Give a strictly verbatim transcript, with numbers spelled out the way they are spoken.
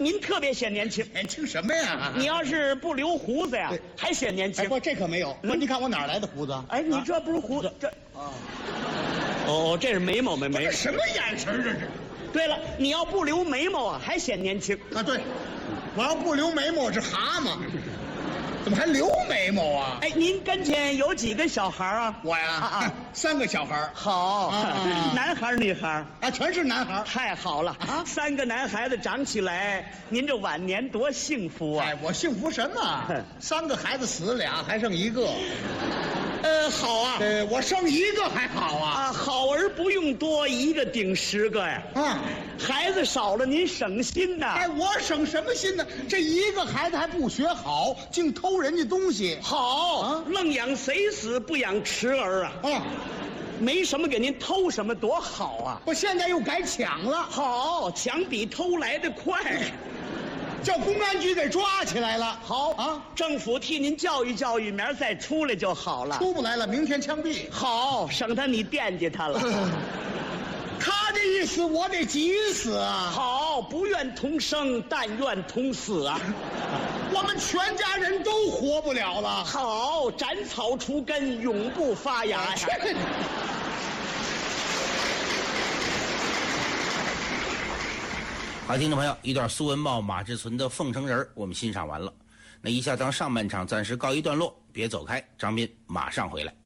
您特别显年轻。 年轻什么呀？ 你要是不留胡子呀对， 还显年轻哎，。不，这可没有。不，你看我哪儿来的胡子？ 哎，你啊这不是胡子，这啊， 哦，这是眉毛，眉眉这。什么眼神儿这是？ 对了，你要不留眉毛啊，还显年轻。 啊，对，我要不留眉毛，我是蛤蟆，怎么还留眉毛啊？ 哎，您跟前有几个小孩啊？ 我呀， 啊啊三个小孩儿好， 啊男孩儿女孩儿啊，全是男孩儿。 太好了啊三个男孩子长起来，您这晚年多幸福啊！ 哎，我幸福什么？三个孩子死俩，还剩一个。 呃，好啊， 呃，我生一个还好啊。 啊，好而不用多，一个顶十个呀。 啊， 孩子少了，您省心呐。 哎，我省什么心呢？这一个孩子还不学好，净偷人家东西。 好， 啊愣养谁死不养迟儿啊！ 啊， 没什么给您偷什么，多好啊！ 我现在又改抢了， 好，抢比偷来的快。 叫公安局给抓起来了。 好啊， 政府替您教育教育，明儿再出来就好了。 出不来了，明天枪毙。 好，省得你惦记他了。 他的意思，我得急死啊！ 好，不愿同生，但愿同死啊！ 我们全家人都活不了了。 好，斩草除根，永不发芽呀！ 去好，听众朋友，一段苏文茂、马志存的《凤城人》我们欣赏完了。那一下当上半场暂时告一段落，别走开，张斌马上回来。